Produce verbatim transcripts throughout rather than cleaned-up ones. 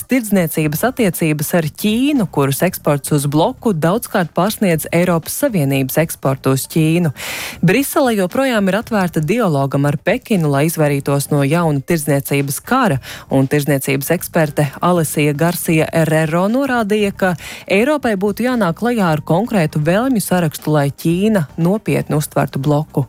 tirdzniecības attiecības ar Ķīnu, kuras eksports uz bloku daudzkārt pārsniedz Eiropas Savienības eksportu uz Ķīnu. Brisele joprojām ir atvērta dialogam ar Pekinu, lai izvairītos no jauna tirdzniecības kara, un tirdzniecības eksperte Alesija Garcia Herrero norādīja, ka Eiropai būtu jānāk klajā ar konkrētu vēlmju sarakstu, lai Ķīna nopietni uztvertu bloku.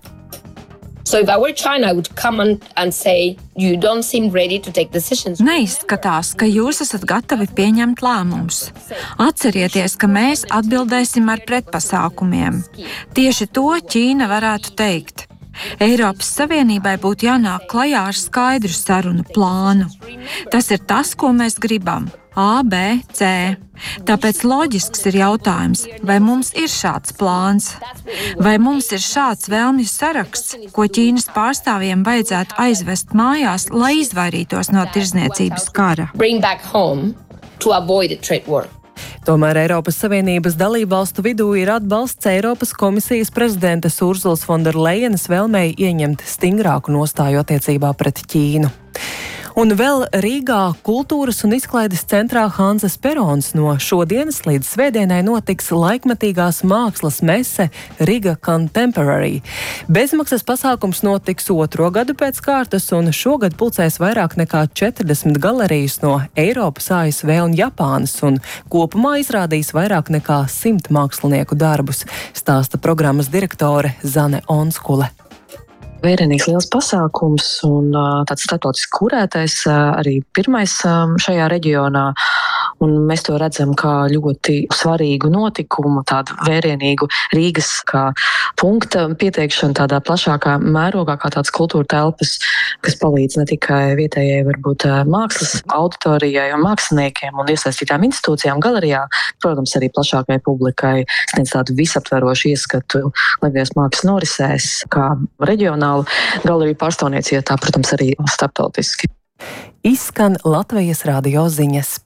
So if I were China, I would come and, and say, you don't seem ready to take decisions. Neizskatās, ka jūs esat gatavi pieņemt lēmumus. Atcerieties, ka mēs atbildēsim ar pretpasākumiem. Tieši to Ķīna varētu teikt. Eiropas Savienībai būtu jānāk klajā ar skaidru sarunu plānu. Tas ir tas, ko mēs gribam. A, B, C. Tāpēc loģisks ir jautājums, vai mums ir šāds plāns? Vai mums ir šāds vēlmju saraksts, ko Ķīnas pārstāvjiem vajadzētu aizvest mājās, lai izvairītos no tirdzniecības kara? Bring back home to avoid a trade war. Tomēr Eiropas Savienības dalībvalstu vidū ir atbalsts Eiropas komisijas prezidentes Ursulas Fonderlejenas vēlmei ieņemt stingrāku nostāju attiecībā pret Ķīnu. Un vēl Rīgā kultūras un izklaides centrā Hanzas Perons no šodienas līdz svētdienai notiks laikmetīgās mākslas mese Riga Contemporary. Bezmaksas pasākums notiks otro gadu pēc kārtas, un šogad pulcēs vairāk nekā četrdesmit galerijas no Eiropas, A S V un Japānas, un kopumā izrādīs vairāk nekā simt mākslinieku darbus, stāsta programmas direktore Zane Onskule. Vērienīgs liels pasākums un tāds starptautisks kurētais, arī pirmais šajā reģionā. Un mēs to redzam kā ļoti svarīgu notikumu, tādu vērienīgu Rīgas kā punkta pieteikšanu tādā plašākā mērogā, kā tāds kultūra telpas, kas palīdz ne tikai vietējai varbūt mākslas auditorijai un māksliniekiem un iesaistītām institūcijām galerijā, protams, arī plašākai publikai sniedz tādu visaptverošu ieskatu Latvijas mākslas norisēs, kā reģionālu galeriju pārstāvniecībā, protams, arī starptautiski. Izskan Latvijas radio ziņas.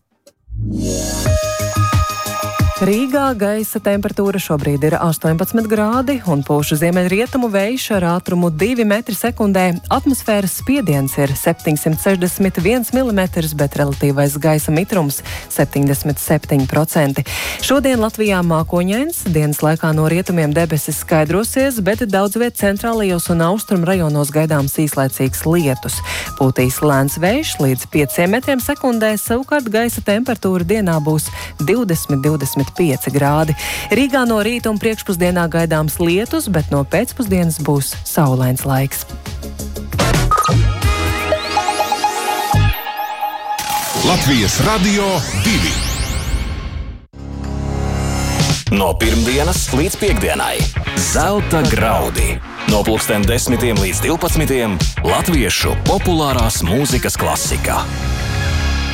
Rīgā gaisa temperatūra šobrīd ir astoņpadsmit grādi un pūš ziemeļrietumu vējš ar ātrumu divi metri sekundē. Atmosfēras spiediens ir septiņsimt sešdesmit viens milimetrs, bet relatīvais gaisa mitrums septiņdesmit septiņi procenti. Šodien Latvijā mākoņains, dienas laikā no rietumiem debesis skaidrosies, bet daudz viet centrālajos un austrumu rajonos gaidāms īslaicīgs lietus. Pūtīs lēns vējš līdz pieciem metriem sekundē, savukārt gaisa temperatūra dienā būs divdesmit līdz divdesmit pieci grādi. Rīgā no rīta un priekšpusdienā gaidāms lietus, bet no pēcpusdienas būs saulains laiks. Latvijas radio divi. No pirmdienas līdz piekdienai. Zelta graudi. No pulksten desmitiem līdz divpadsmitiem latviešu populārās mūzikas klasika.